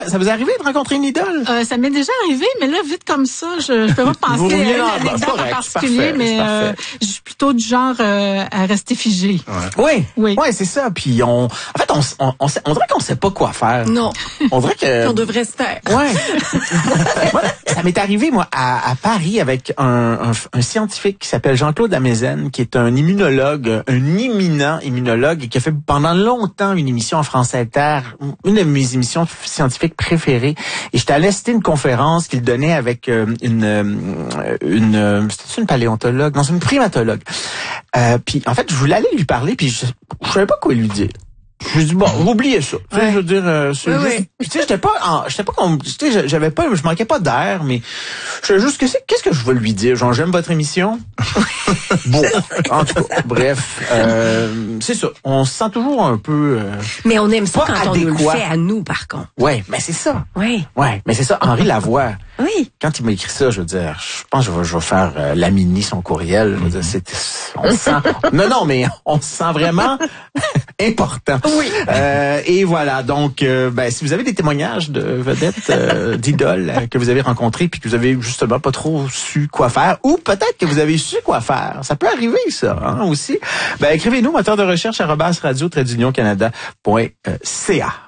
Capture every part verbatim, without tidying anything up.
Ça vous est arrivé de rencontrer une idole? Euh, ça m'est déjà arrivé, mais là, vite comme ça, je je peux pas penser à une anecdote en particulier, mais euh, je suis plutôt du genre euh, à rester figé. Ouais. Oui, oui, oui, c'est ça. Puis on, en fait, on, on, on, on dirait qu'on sait pas quoi faire. Non. On dirait que on devrait se taire. Ouais. Moi, ça m'est arrivé moi à, à Paris avec un, un, un scientifique qui s'appelle Jean-Claude Amezen, qui est un immunologue, un éminent immunologue, et qui a fait pendant longtemps une émission en France Inter, une de mes émissions scientifiques préférées. Et j'étais allé assister une conférence qu'il donnait avec euh, une euh, une euh, c'était une paléontologue, non, c'est une primatologue. Euh, puis en fait, je voulais aller lui parler, puis je, je savais pas quoi lui dire. Je me dis bon, oubliez ça. Tu sais, je veux dire, euh, c'est oui, juste. oui. Puis tu sais, j'étais pas, en, j'étais pas comme, tu sais, j'avais pas, je manquais pas d'air, mais je sais juste que c'est, qu'est-ce que je vais lui dire, genre j'aime votre émission. Bon, en tout cas, bref, euh, c'est ça. On se sent toujours un peu. Euh, mais on aime ça quand adéquat. On nous le fait à nous, par contre. Ouais, mais c'est ça. Oui. Ouais, mais c'est ça. Henri Lavoie. Oui. Quand il m'a écrit ça, je veux dire, je pense que je vais, je vais faire euh, laminer son courriel. Je veux dire, c'est, on se sent. Non, non, mais on se sent vraiment important. Oui. Euh, et voilà. Donc, euh, ben, si vous avez des témoignages de vedettes, euh, d'idoles euh, que vous avez rencontrées, puis que vous avez justement pas trop su quoi faire, ou peut-être que vous avez su quoi faire, ça peut arriver ça, hein, aussi. Ben, écrivez-nous moteur de recherche arobase radio trait d'union canada point c a.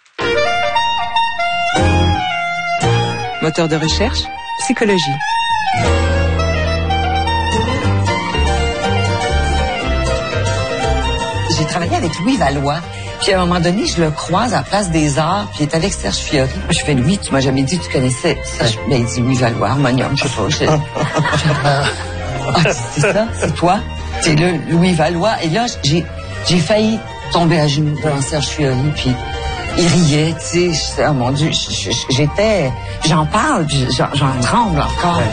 Moteur de recherche, psychologie. J'ai travaillé avec Louis Valois. Puis à un moment donné, je le croise à la Place des Arts, puis il est avec Serge Fiori. Je fais, Louis, tu m'as jamais dit que tu connaissais ça. Ben, il dit Louis Valois, harmonium, je sais pas. Je... ah, c'est ça? C'est toi? C'est le Louis Valois. Et là, j'ai, j'ai failli tomber à genoux devant Serge Fiori, puis il riait, tu sais. Oh mon Dieu, j'étais... J'en parle, puis j'en, j'en tremble encore.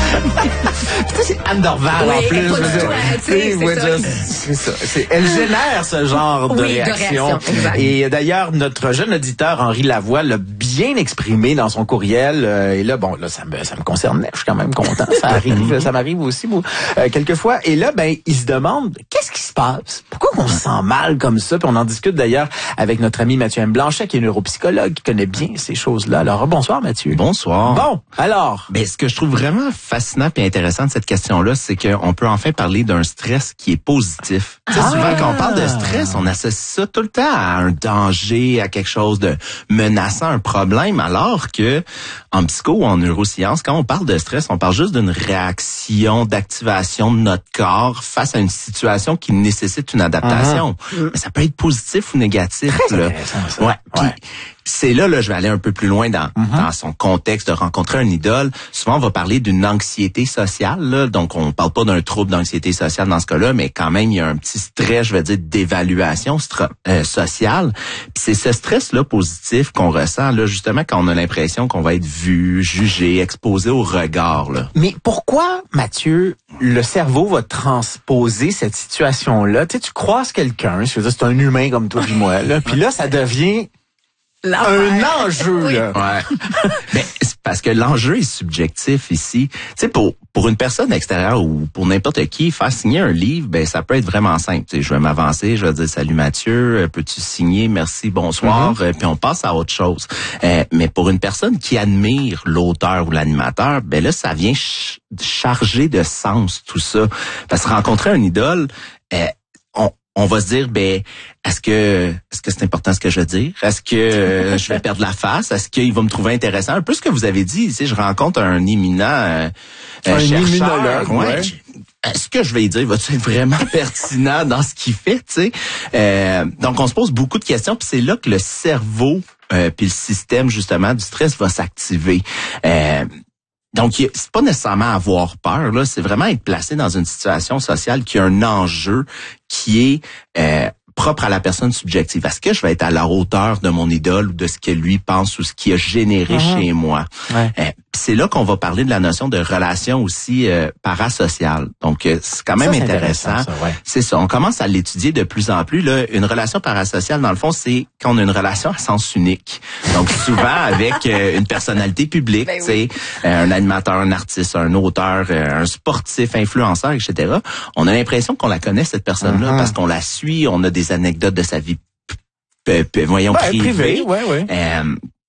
Putain, c'est Anne Dorval, oui, en plus. Toi, c'est, c'est, ça. c'est ça. C'est, elle génère ce genre de oui, réaction. De réaction et d'ailleurs, notre jeune auditeur, Henri Lavoie, l'a bien exprimé dans son courriel. Euh, et là, bon, là, ça me, ça me concernait. Je suis quand même content. Ça arrive, ça m'arrive aussi, moi, euh, quelquefois. Et là, ben, il se demande, qu'est-ce qui se passe? Pourquoi on se sent mal comme ça? Puis on en discute d'ailleurs avec notre ami Mathieu M. Blanchet, qui est neuropsychologue, qui connaît bien ces choses-là. Alors, bonsoir, Mathieu. Bonsoir. Bon, alors. Ben, ce que je trouve vraiment fascinant et intéressant de cette question-là, c'est qu'on peut enfin parler d'un stress qui est positif. Tu sais, Ah. souvent, quand on parle de stress, on associe ça tout le temps à un danger, à quelque chose de menaçant, un problème, alors que en psycho ou en neurosciences, quand on parle de stress, on parle juste d'une réaction d'activation de notre corps face à une situation qui nécessite une adaptation. Uh-huh. Mais ça peut être positif ou négatif. Très là. intéressant, ça. Ouais. Puis, ouais. c'est là, là, je vais aller un peu plus loin dans, mm-hmm. dans son contexte de rencontrer un idole. Souvent, on va parler d'une anxiété sociale, là. Donc, on parle pas d'un trouble d'anxiété sociale dans ce cas-là, mais quand même, il y a un petit stress, je vais dire, d'évaluation stra- euh, sociale. Puis c'est ce stress-là positif qu'on ressent, là, justement, quand on a l'impression qu'on va être vu, jugé, exposé au regard, là. Mais pourquoi, Mathieu, le cerveau va transposer cette situation-là? Tu sais, tu croises quelqu'un, je veux dire, c'est un humain comme toi et moi, là, puis là, ça devient un enjeu, oui. là. Ouais. Ben, c'est parce que l'enjeu est subjectif ici. Tu sais, pour pour une personne extérieure ou pour n'importe qui, faire signer un livre, ben ça peut être vraiment simple. Tu sais, je vais m'avancer, je vais dire salut Mathieu, peux-tu signer, merci, bonsoir, mm-hmm. puis on passe à autre chose. Euh, mais pour une personne qui admire l'auteur ou l'animateur, ben là, ça vient ch- charger de sens tout ça. Parce que rencontrer un idole, euh, on on va se dire, ben, est-ce que est-ce que c'est important ce que je veux dire? Est-ce que euh, je vais perdre la face? Est-ce qu'il va me trouver intéressant? Un peu ce que vous avez dit, tu sais, je rencontre un éminent euh, un chercheur. immunologue, ouais. ouais. Est-ce que je vais dire, va-tu être vraiment pertinent dans ce qu'il fait, tu sais? Euh, donc, on se pose beaucoup de questions, puis c'est là que le cerveau euh, puis le système, justement, du stress va s'activer. Euh, Donc, c'est pas nécessairement avoir peur, là, c'est vraiment être placé dans une situation sociale qui a un enjeu qui est euh, propre à la personne subjective. Est-ce que je vais être à la hauteur de mon idole ou de ce que lui pense ou ce qui a généré mmh. chez moi? Ouais. Euh, c'est là qu'on va parler de la notion de relation aussi euh, parasociale. Donc, euh, c'est quand même ça, c'est intéressant. intéressant ça, ouais. C'est ça. On commence à l'étudier de plus en plus. Là, une relation parasociale, dans le fond, c'est quand on a une relation à sens unique. Donc, souvent avec euh, une personnalité publique, ben oui. tu sais, euh, un animateur, un artiste, un auteur, euh, un sportif, influenceur, et cetera. On a l'impression qu'on la connaît, cette personne-là, mm-hmm. parce qu'on la suit, on a des anecdotes de sa vie P- p- voyons, ouais, privé. privé ouais, ouais. Euh,